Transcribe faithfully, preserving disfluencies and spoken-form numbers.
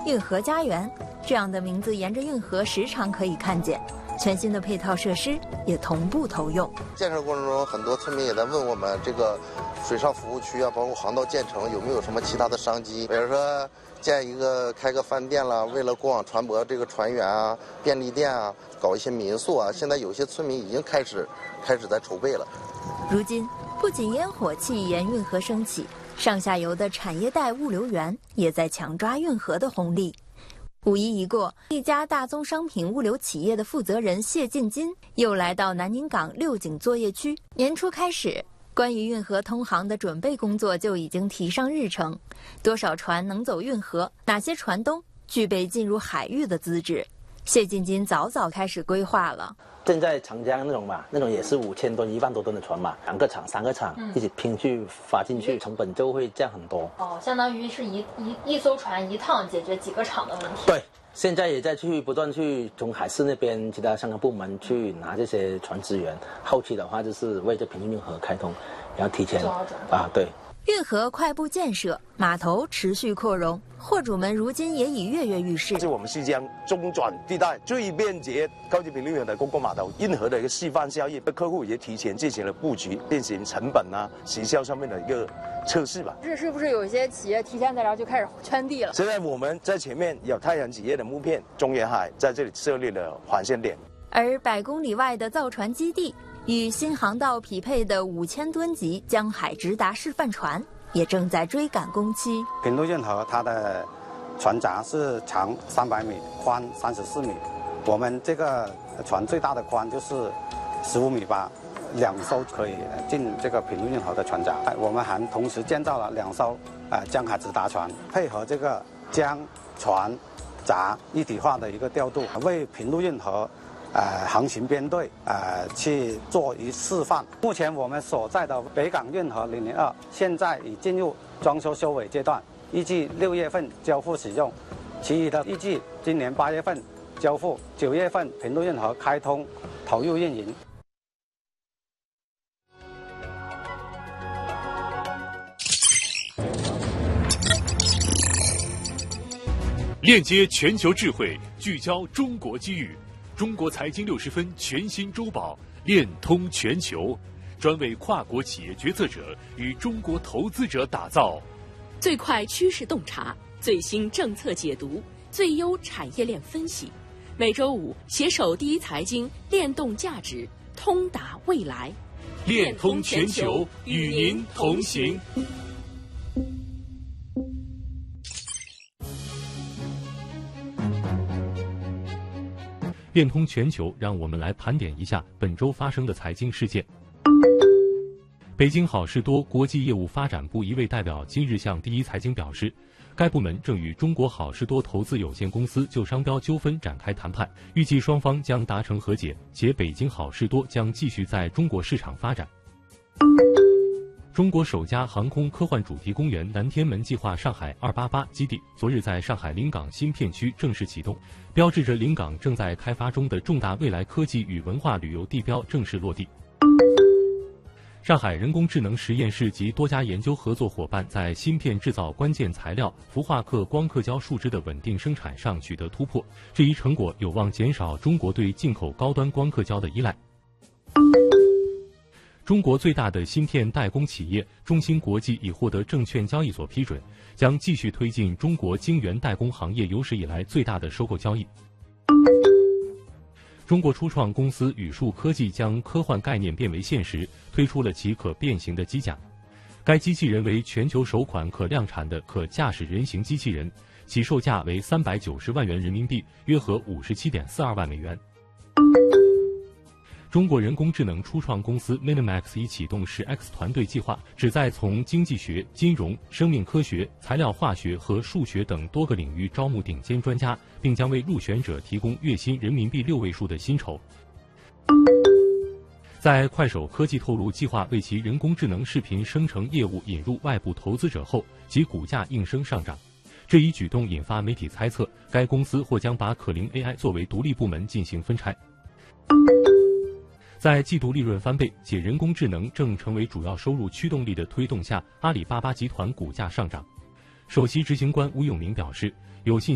运河家园，这样的名字沿着运河时常可以看见。全新的配套设施也同步投用。 建设过程中，很多村民也在问我们，这个水上服务区啊，包括航道建成有没有什么其他的商机？比如说建一个开个饭店啦，为了过往船舶这个船员啊、便利店啊，搞一些民宿啊。现在有些村民已经开始开始在筹备了。 如今，不仅烟火气沿运河升起，上下游的产业带物流园也在抢抓运河的红利。五一一过，一家大宗商品物流企业的负责人谢进金又来到南宁港六井作业区。年初开始，关于运河通航的准备工作就已经提上日程。多少船能走运河？哪些船东具备进入海域的资质？谢进金早早开始规划了。 现在长江那种嘛，那种也是五千吨、一万多吨的船嘛，两个厂、三个厂、嗯、一起拼去发进去，成本就会降很多。 哦，相当于是一一一艘船一趟解决几个厂的问题。 对，现在也在去不断去从海事那边其他相关部门去拿这些船资源，后期的话就是为这平津运河开通，然后提前啊，对。 运河快步建设，码头持续扩容，货主们如今也已跃跃欲试。 是我们西江中转地带最便捷靠近平陵园的公共码头，运河的一个示范效益，客户也提前进行了布局，进行成本啊、行销上面的一个测试吧。 是是不是有一些企业提前在这儿就开始圈地了？ 现在我们在前面有太阳企业的木片，中远海在这里设立了环线点， 而百公里外的造船基地。与新航道匹配的五千吨级江海直达示范船也正在追赶工期。 平陆运河它的船闸是长三百米，宽三十四米。我们这个船最大的宽就是十五米八，两艘可以进这个平陆运河的船闸。我们还同时建造了两艘呃江海直达船，配合这个江船闸一体化的一个调度，为平陆运河。呃，航行编队呃去做一示范。目前我们所在的北港运河零零二现在已进入装修修尾阶段，预计六月份交付使用，其余的预计今年八月份交付，九月份平陆运河开通投入运营。 链接全球智慧，聚焦中国机遇。中国财经六十分全新周报链通全球，专为跨国企业决策者与中国投资者打造最快趋势洞察、最新政策解读、最优产业链分析。每周五携手第一财经，链动价值，通达未来。 链通全球，与您同行。链通全球，让我们来盘点一下本周发生的财经事件。北京好事多国际业务发展部一位代表今日向第一财经表示，该部门正与中国好事多投资有限公司就商标纠纷展开谈判，预计双方将达成和解，且北京好事多将继续在中国市场发展。中国首家航空科幻主题公园南天门计划上海二八八基地昨日在上海临港新片区正式启动，标志着临港正在开发中的重大未来科技与文化旅游地标正式落地。上海人工智能实验室及多家研究合作伙伴在芯片制造关键材料氟化铬光刻胶树脂的稳定生产上取得突破，这一成果有望减少中国对进口高端光刻胶的依赖。中国最大的芯片代工企业中芯国际已获得证券交易所批准，将继续推进中国晶圆代工行业有史以来最大的收购交易。中国初创公司宇树科技将科幻概念变为现实，推出了其可变形的机甲。该机器人为全球首款可量产的可驾驶人形机器人，起售价为三百九十万元人民币，约合五十七点四二万美元。中国人工智能初创公司 Minimax 已启动十 X 团队计划，旨在从经济学、金融、生命科学、材料化学和数学等多个领域招募顶尖专家，并将为入选者提供月薪人民币六位数的薪酬。在快手科技透露计划为其人工智能视频生成业务引入外部投资者后，其股价应声上涨。这一举动引发媒体猜测，该公司或将把可灵 A I 作为独立部门进行分拆。在季度利润翻倍且人工智能正成为主要收入驱动力的推动下，阿里巴巴集团股价上涨。首席执行官吴永明表示，有信